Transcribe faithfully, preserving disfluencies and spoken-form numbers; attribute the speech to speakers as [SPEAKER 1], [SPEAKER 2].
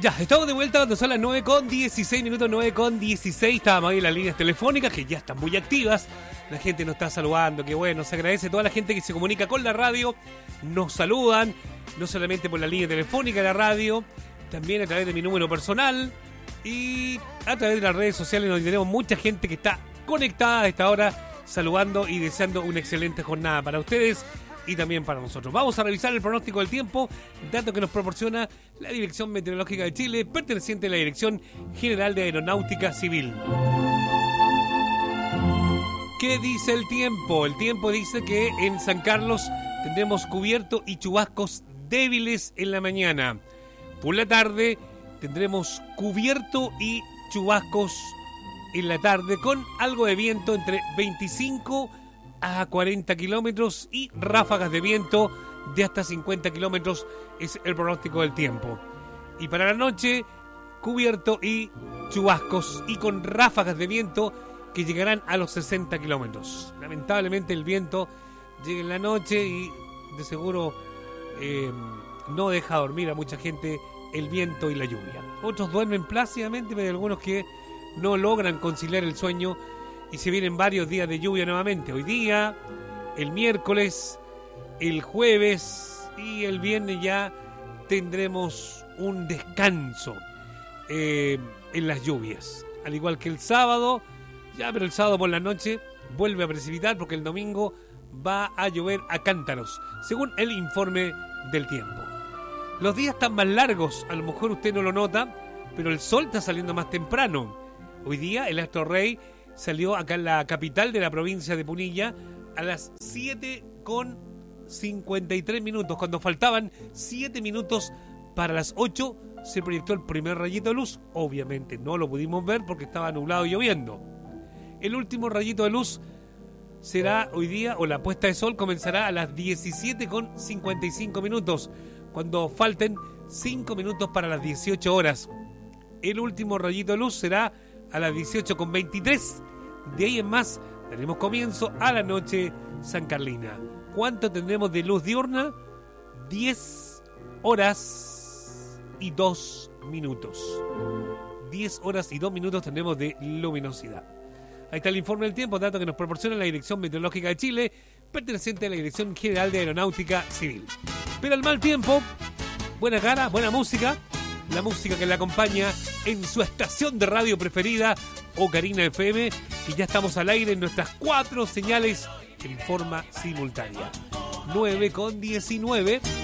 [SPEAKER 1] Ya, estamos de vuelta cuando son las nueve con dieciséis minutos, nueve con dieciséis. Estábamos ahí en las líneas telefónicas que ya están muy activas. La gente nos está saludando, que bueno, se agradece a toda la gente que se comunica con la radio. Nos saludan, no solamente por la línea telefónica de la radio, también a través de mi número personal y a través de las redes sociales, donde tenemos mucha gente que está conectada a esta hora, saludando y deseando una excelente jornada para ustedes y también para nosotros. Vamos a revisar el pronóstico del tiempo, dato que nos proporciona la Dirección Meteorológica de Chile, perteneciente a la Dirección General de Aeronáutica Civil. ¿Qué dice el tiempo? El tiempo dice que en San Carlos tendremos cubierto y chubascos débiles en la mañana. Por la tarde tendremos cubierto y chubascos en la tarde con algo de viento entre veinticinco a cuarenta kilómetros y ráfagas de viento de hasta cincuenta kilómetros es el pronóstico del tiempo. Y para la noche, cubierto y chubascos y con ráfagas de viento que llegarán a los sesenta kilómetros. Lamentablemente el viento llega en la noche y de seguro eh, no deja dormir a mucha gente el viento y la lluvia. Otros duermen plácidamente, pero hay algunos que no logran conciliar el sueño y se vienen varios días de lluvia nuevamente. Hoy día, el miércoles, el jueves y el viernes ya tendremos un descanso eh, en las lluvias. Al igual que el sábado, ya pero el sábado por la noche vuelve a precipitar porque el domingo va a llover a cántaros, según el informe del tiempo. Los días están más largos, a lo mejor usted no lo nota, pero el sol está saliendo más temprano. Hoy día el astro rey salió acá en la capital de la provincia de Punilla a las siete con cincuenta y tres minutos. Cuando faltaban siete minutos para las ocho, se proyectó el primer rayito de luz. Obviamente no lo pudimos ver porque estaba nublado y lloviendo. El último rayito de luz será hoy día, o la puesta de sol comenzará a las diecisiete con cincuenta y cinco minutos, cuando falten cinco minutos para las dieciocho horas. El último rayito de luz será a las dieciocho con veintitrés. De ahí en más daremos comienzo a la noche sancarlina. ¿Cuánto tendremos de luz diurna? diez horas y dos minutos. diez horas y dos minutos tendremos de luminosidad. Ahí está el informe del tiempo, dato que nos proporciona la Dirección Meteorológica de Chile, perteneciente a la Dirección General de Aeronáutica Civil. Pero al mal tiempo, buena cara, buena música, la música que le acompaña en su estación de radio preferida, Ocarina F M, y ya estamos al aire en nuestras cuatro señales en forma simultánea. nueve con diecinueve.